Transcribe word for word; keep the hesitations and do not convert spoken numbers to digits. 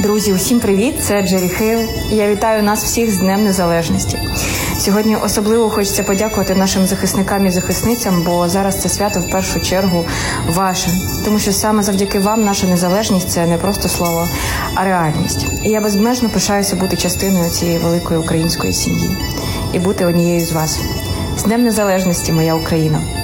Друзі, усім привіт! Це Джері Хейл. Я вітаю нас всіх з Днем Незалежності. Сьогодні особливо хочеться подякувати нашим захисникам і захисницям, бо зараз це свято в першу чергу ваше. Тому що саме завдяки вам наша незалежність – це не просто слово, а реальність. І я безмежно пишаюся бути частиною цієї великої української сім'ї і бути однією з вас. З Днем Незалежності, моя Україна!